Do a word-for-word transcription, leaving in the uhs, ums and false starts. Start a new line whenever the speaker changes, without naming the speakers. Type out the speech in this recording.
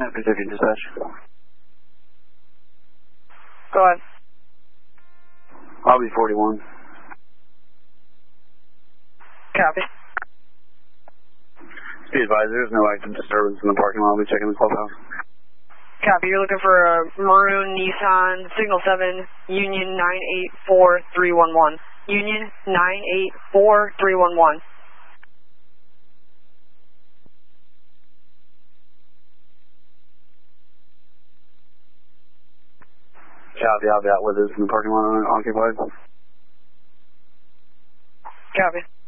Pacific dispatch.
Go ahead.
Lobby forty-one.
Copy.
Be advised, there's no active disturbance in the parking lot. I'll be checking the clubhouse.
Copy. You're looking for a maroon Nissan Signal seven Union nine eight four three one one. Union nine eight four three one one.
Copy, I'll be out with us in the parking lot occupied.
Copy.